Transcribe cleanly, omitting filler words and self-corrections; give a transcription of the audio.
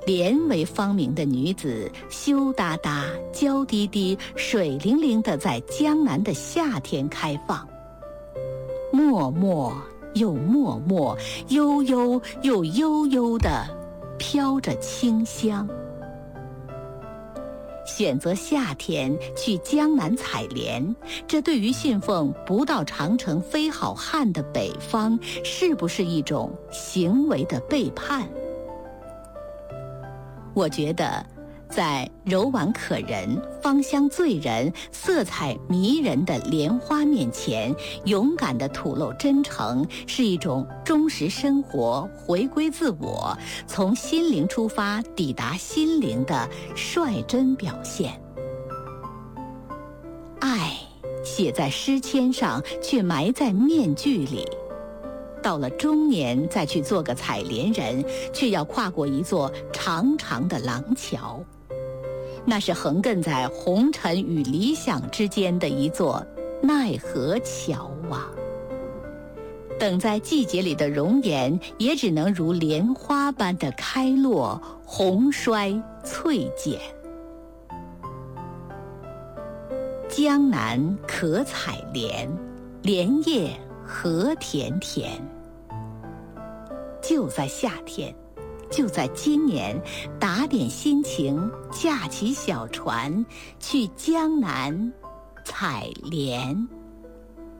莲为芳名的女子，羞答答、娇滴滴、水灵灵地在江南的夏天开放，默默又默默，悠悠又悠悠地飘着清香。选择夏天去江南采莲，这对于信奉不到长城非好汉的北方，是不是一种行为的背叛？我觉得，在柔婉可人、芳香醉人、色彩迷人的莲花面前，勇敢地吐露真诚，是一种忠实生活、回归自我，从心灵出发抵达心灵的率真表现。爱写在诗签上，却埋在面具里。到了中年再去做个采莲人，却要跨过一座长长的廊桥，那是横亘在红尘与理想之间的一座奈何桥啊！等在季节里的容颜，也只能如莲花般的开落、红衰、翠减。江南可采莲，莲叶何田田。就在夏天，就在今年，打点心情，驾起小船，去江南采莲。